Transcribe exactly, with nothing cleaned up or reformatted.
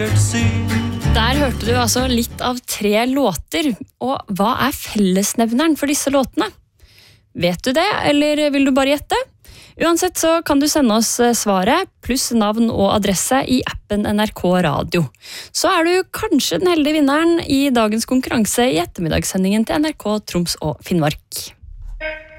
vakkert syn. Der hørte du altså litt av tre låter, og hva er fellesnevneren for disse låtene? Vet du det, eller vil du bare gjette? Uansett så kan du sende oss svaret, pluss navn og adresse i appen N R K Radio. Så er du kanskje den heldige vinneren i dagens konkurranse i ettermiddagssendingen til N R K Troms og Finnmark.